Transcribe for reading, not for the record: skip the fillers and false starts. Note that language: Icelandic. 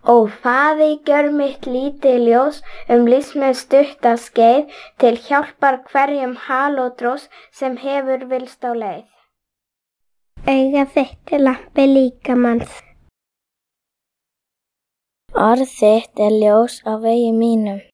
Ó Faðir, gjör mitt lítið ljós lífsmið stutta skeið til hjálpar hverjum halódrós sem hefur villst á leið. Auga þitt lampi líkamans. Orð þitt ljós á vegi mínum.